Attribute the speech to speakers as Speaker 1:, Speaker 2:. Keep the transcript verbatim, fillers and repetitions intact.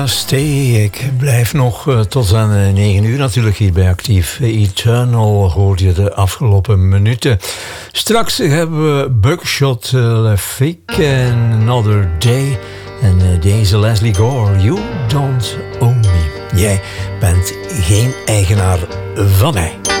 Speaker 1: Stay, ik blijf nog uh, tot aan uh, negen uur natuurlijk hier bij Actief. Eternal hoorde je de afgelopen minuten. Straks hebben we Buckshot uh, Lafik en Another Day. En uh, deze Leslie Gore, You Don't Own Me. Jij bent geen eigenaar van mij.